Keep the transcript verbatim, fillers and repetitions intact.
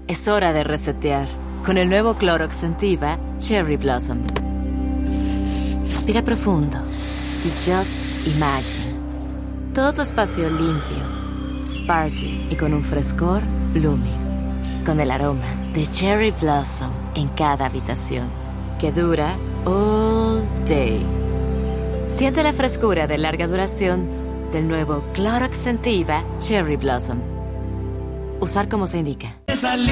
Es hora de resetear con el nuevo Clorox Scentiva Cherry Blossom. Respira profundo y just imagine. Todo tu espacio limpio, sparkly y con un frescor blooming. Con el aroma de Cherry Blossom en cada habitación, que dura all day. Siente la frescura de larga duración del nuevo Clorox Scentiva Cherry Blossom. Usar como se indica. Salir